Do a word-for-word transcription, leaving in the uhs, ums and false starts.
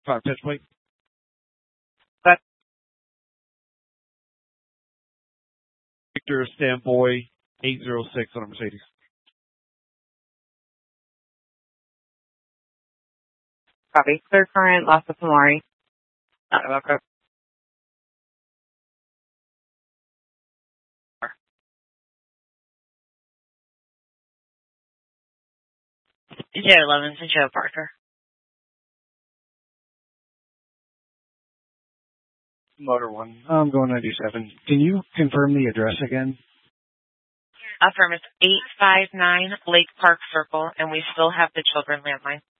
five touch plate. But Victor Stamboy eight zero six on a Mercedes. copy. Clear current, lost of Samari. Uh, okay. Joe Levins and Joe Parker. Motor one. I'm going ninety-seven. Can you confirm the address again? Affirmative. eight five nine Lake Park Circle, and we still have the children landline.